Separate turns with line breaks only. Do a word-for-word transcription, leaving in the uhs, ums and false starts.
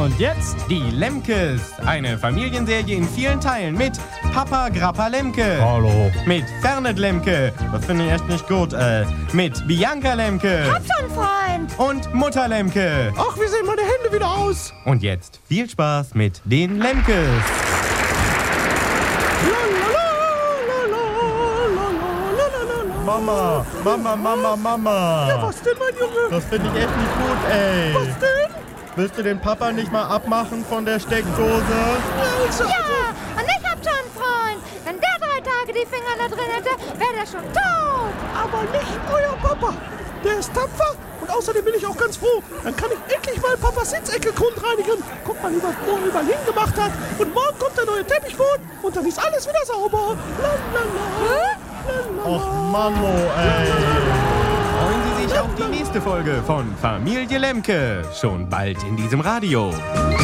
Und jetzt die Lemkes. Eine Familienserie in vielen Teilen mit Papa Grappa Lemke.
Hallo.
Mit Fernet Lemke. Das finde ich echt nicht gut. Äh, mit Bianca Lemke.
Hab schon, Freund.
Und Mutter Lemke.
Ach, wie sehen meine Hände wieder aus?
Und jetzt viel Spaß mit den Lemkes. Mama, Mama, Mama, Mama.
Ja, was denn, mein Junge?
Das finde ich echt nicht gut, ey.
Was denn?
Willst du den Papa nicht mal abmachen von der Steckdose?
Ja, ich sag
Ja, und ich hab schon, Freund. Wenn der drei Tage die Finger da drin hätte, wäre der schon tot.
aber nicht euer Papa. Der ist tapfer und außerdem bin ich auch ganz froh. Dann kann ich endlich mal Papas Sitzecke grundreinigen. Guck mal, wie was Mo überall hingemacht hat. Und morgen kommt der neue Teppichboden und dann ist alles wieder sauber. Lalala.
Och, Manno, ey. Freuen Sie sich auf die nächste Folge von Familie Lemke. Schon bald in diesem Radio.